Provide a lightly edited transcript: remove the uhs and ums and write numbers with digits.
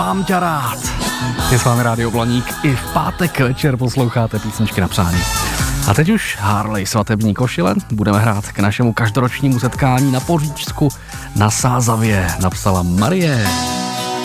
Mám tě rád. Je s vámi Rádio Blaník. I v pátek večer posloucháte písničky na přání. A teď už Harley svatební košile budeme hrát k našemu každoročnímu setkání na Poříčsku na Sázavě, napsala Marie.